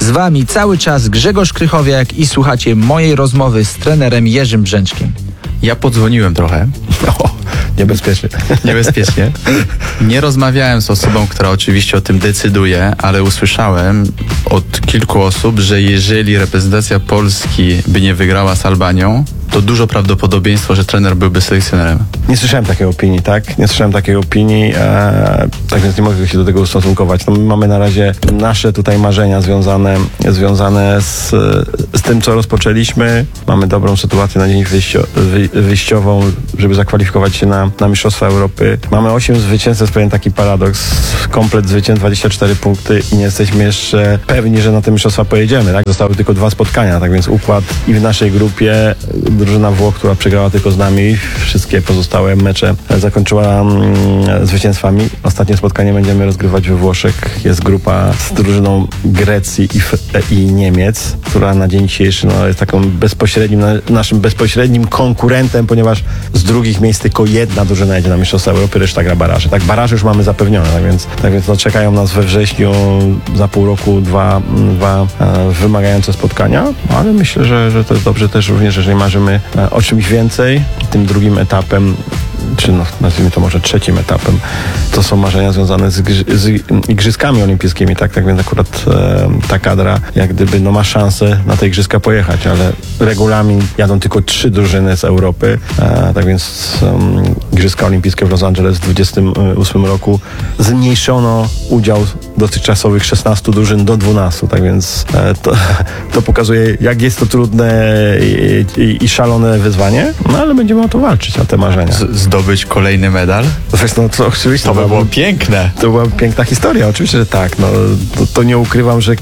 Z wami cały czas Grzegorz Krychowiak i słuchacie mojej rozmowy z trenerem Jerzym Brzęczkiem. Ja podzwoniłem trochę. Niebezpiecznie. Niebezpiecznie. Nie rozmawiałem z osobą, która oczywiście o tym decyduje, ale usłyszałem od kilku osób, że jeżeli reprezentacja Polski by nie wygrała z Albanią, to dużo prawdopodobieństwo, że trener byłby selekcjonerem. Nie słyszałem takiej opinii, tak? Nie słyszałem takiej opinii, tak więc nie mogę się do tego ustosunkować. No, my mamy na razie nasze tutaj marzenia związane z tym, co rozpoczęliśmy. Mamy dobrą sytuację na dzień wyjściową, żeby zakwalifikować się na Mistrzostwa Europy. Mamy 8 zwycięstw, to jest pewien taki paradoks. Komplet zwycięstw, 24 punkty i nie jesteśmy jeszcze pewni, że na te mistrzostwa pojedziemy, tak? Zostały tylko 2 spotkania, tak więc układ i w naszej grupie drużyna Włoch, która przegrała tylko z nami, wszystkie pozostałe mecze zakończyła zwycięstwami. Ostatnie spotkanie będziemy rozgrywać we Włoszech. Jest grupa z drużyną Grecji i Niemiec, która na dzień dzisiejszy jest taką naszym bezpośrednim konkurentem, ponieważ z drugich miejsc tylko jedna drużyna jedzie na Mistrzostwa Europy, reszta gra baraże. Tak, baraże już mamy zapewnione, tak więc czekają nas we wrześniu za pół roku dwa wymagające spotkania, ale myślę, że to jest dobrze też również, jeżeli marzymy o czymś więcej. Tym drugim etapem, czy nazwijmy to może trzecim etapem, to są marzenia związane z Igrzyskami Olimpijskimi, tak więc akurat ta kadra jak gdyby ma szansę na te Igrzyska pojechać, ale regulamin jadą tylko 3 drużyny z Europy, tak więc Igrzyska Olimpijskie w Los Angeles w 2028 roku zmniejszono udział dotychczasowych 16 drużyn do 12, tak więc to pokazuje, jak jest to trudne i szalone wyzwanie, ale będziemy o to walczyć, o te marzenia. Zdobyć kolejny medal? To oczywiście. To by było piękne. To była piękna historia, oczywiście, że tak. To nie ukrywam, że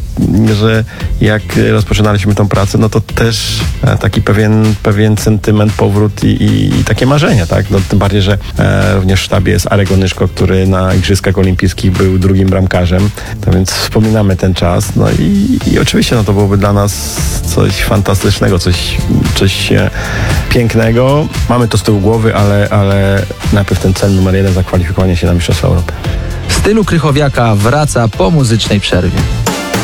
jak rozpoczynaliśmy tą pracę, to też taki pewien sentyment, powrót i takie marzenia, tak? Tym bardziej, że również w sztabie jest Arek Onyszko, który na Igrzyskach Olimpijskich był drugim bramkarzem, tak więc wspominamy ten czas, i oczywiście to byłoby dla nas coś fantastycznego, coś pięknego. Mamy to z tyłu głowy, ale najpierw ten cel numer 1, zakwalifikowanie się na Mistrzostwa Europy. W stylu Krychowiaka wraca po muzycznej przerwie.